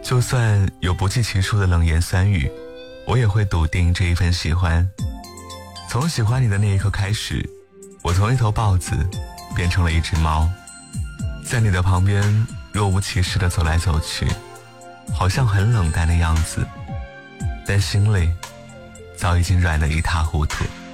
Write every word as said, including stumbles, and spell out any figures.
就算有不计其数的冷言酸语，我也会笃定这一份喜欢。从喜欢你的那一刻开始，我从一头豹子变成了一只猫，在你的旁边若无其事地走来走去，好像很冷淡的样子，但心里早已经软得一塌糊涂。